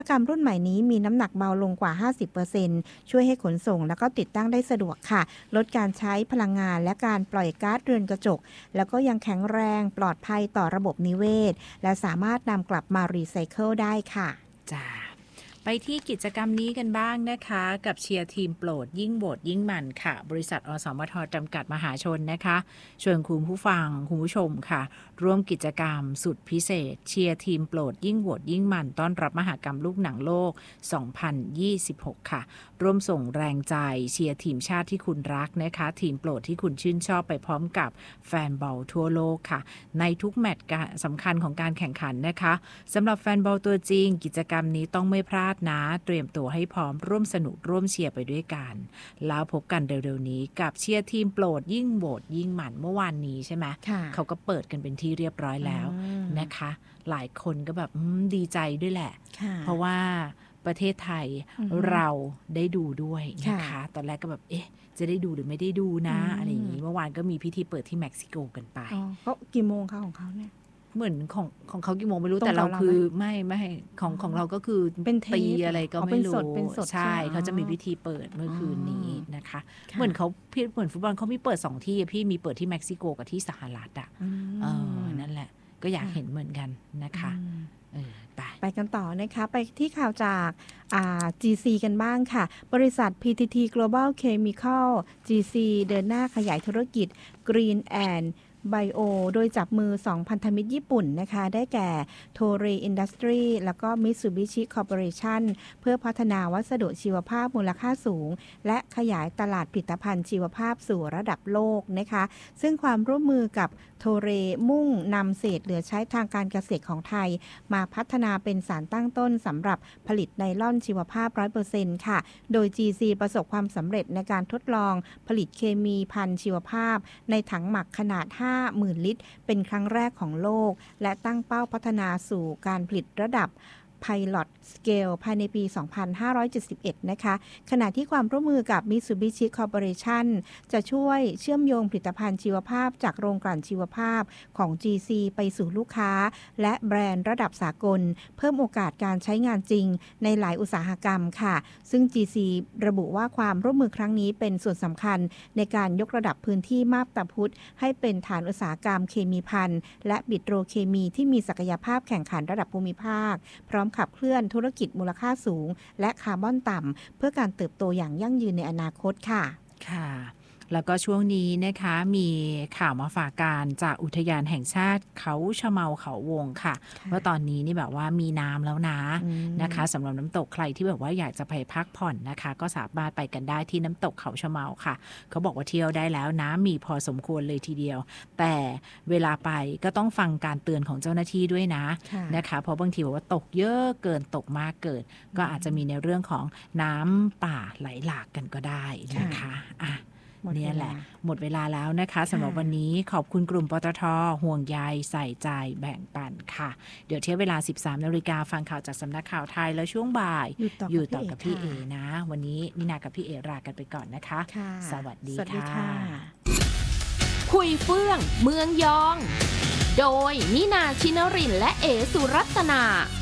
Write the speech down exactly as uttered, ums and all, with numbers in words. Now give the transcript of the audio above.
กรรมรุ่นใหม่นี้มีน้ำหนักเบาลงกว่า ห้าสิบเปอร์เซ็นต์ ช่วยให้ขนส่งแล้วก็ติดตั้งได้สะดวกค่ะลดการใช้พลังงานและการปล่อยก๊าซเรือนกระจกแล้วก็ยังแข็งแรงปลอดภัยต่อระบบนิเวศและสามารถนำกลับมารีไซเคิลได้ค่ะจ้าไปที่กิจกรรมนี้กันบ้างนะคะกับเชียร์ทีมโปรดยิ่งโหวตยิ่งมันค่ะบริษัทอสมทจำกัดมหาชนนะคะชวนคุณผู้ฟังคุณผู้ชมค่ะร่วมกิจกรรมสุดพิเศษเชียร์ทีมโปรดยิ่งโหวตยิ่งมันต้อนรับมหกรรมลูกหนังโลกสองพันยี่สิบหกค่ะร่วมส่งแรงใจเชียร์ทีมชาติที่คุณรักนะคะทีมโปรดที่คุณชื่นชอบไปพร้อมกับแฟนบอลทั่วโลกค่ะในทุกแมตช์สำคัญของการแข่งขันนะคะสำหรับแฟนบอลตัวจริงกิจกรรมนี้ต้องไม่พลาดนะเตรียมตัวให้พร้อมร่วมสนุกร่วมเชียร์ไปด้วยกันแล้วพบกันเร็วๆนี้กับเชียร์ทีมโปรดยิ่งโหวตยิ่งมันเมื่อวานนี้ใช่ไหมเขาก็เปิดกันเป็นที่เรียบร้อยแล้วนะคะหลายคนก็แบบดีใจด้วยแหละเพราะว่าประเทศไทยเราได้ดูด้วยนะคะตอนแรกก็แบบเอ๊ะจะได้ดูหรือไม่ได้ดูนะอะไรอย่างนี้เมื่อวานก็มีพิธีเปิดที่เม็กซิโกกันไปเขากี่โมงคะของเขาเนี่ยเหมือนของของเขากี่โมงไม่รู้แต่เราคือไม่ไม่ของของเราก็คือเป็นตีอะไรก็ไม่รู้ใช่เขาจะมีพิธีเปิดเมื่อคืนนี้นะคะเหมือนเขาพี่เหมือนฟุตบอลเขามีเปิดสองที่พี่มีเปิดที่เม็กซิโกกับที่สหรัฐอ่ะเออนั่นแหละก็อยากเห็นเหมือนกันนะคะเออไปไปกันต่อนะคะไปที่ข่าวจากอ่า จี ซี กันบ้างค่ะบริษัท พี ที ที Global Chemical จี ซี เดินหน้าขยายธุรกิจ Green and Bio โดยจับมือสองพันธมิตรญี่ปุ่นนะคะได้แก่ Toray Industry แล้วก็ Mitsubishi Corporation เพื่อพัฒนาวัสดุชีวภาพมูลค่าสูงและขยายตลาดผลิตภัณฑ์ชีวภาพสู่ระดับโลกนะคะซึ่งความร่วมมือกับ Toray มุ่งนำเศษเหลือใช้ทางการเกษตรของไทยมาพัฒนาเป็นสารตั้งต้นสำหรับผลิตไนลอนชีวภาพ ร้อยเปอร์เซ็นต์ ค่ะโดย จี ซี ประสบความสำเร็จในการทดลองผลิตเคมีพันธุ์ชีวภาพในถังหมักขนาดห้าหมื่นลิตรเป็นครั้งแรกของโลกและตั้งเป้าพัฒนาสู่การผลิตระดับPilot Scale ภายในปี สองพันห้าร้อยเจ็ดสิบเอ็ด นะคะขณะที่ความร่วมมือกับ Mitsubishi Corporation จะช่วยเชื่อมโยงผลิตภัณฑ์ชีวภาพจากโรงกลั่นชีวภาพของ จี ซี ไปสู่ลูกค้าและแบรนด์ระดับสากลเพิ่มโอกาสการใช้งานจริงในหลายอุตสาหกรรมค่ะซึ่ง จี ซี ระบุว่าความร่วมมือครั้งนี้เป็นส่วนสำคัญในการยกระดับพื้นที่มาบตาพุธให้เป็นฐานอุตสาหกรรมเคมีภัณฑ์และปิโตรเคมีที่มีศักยภาพแข่งขันระดับภูมิภาคพร้อมขับเคลื่อนธุรกิจมูลค่าสูงและคาร์บอนต่ำเพื่อการเติบโตอย่างยั่งยืนในอนาคตค่ะค่ะแล้วก็ช่วงนี้นะคะมีข่าวมาฝากการจากอุทยานแห่งชาติเขาชะเมาเขาวงค่ะว่าตอนนี้นี่แบบว่ามีน้ำแล้วนะนะคะสำหรับน้ำตกใครที่แบบว่าอยากจะไปพักผ่อนนะคะก็สามารถไปกันได้ที่น้ำตกเขาชะเมาค่ะเขาบอกว่าเที่ยวได้แล้วน้ำมีพอสมควรเลยทีเดียวแต่เวลาไปก็ต้องฟังการเตือนของเจ้าหน้าที่ด้วยนะนะคะเพราะบางทีบอกว่าตกเยอะเกินตกมากเกินก็อาจจะมีในเรื่องของน้ำป่าไหลหลากกันก็ได้นะคะอ่ะเนี่ยแหละหมดเวลาแล้วนะคะสำหรับวันนี้ขอบคุณกลุ่มปตท.ห่วงใยใส่ใจแบ่งปันค่ะเดี๋ยวเที่ยวเวลา สิบสามนาฬิกาฟังข่าวจากสำนักข่าวไทยแล้วช่วงบ่ายอยู่ต่อกับพี่เอนะวันนี้นินากับพี่เอลากันไปก่อนนะคะสวัสดีค่ะคุยเฟื่องเมืองยองโดยนินาชินรินทร์และเอสุรัตนา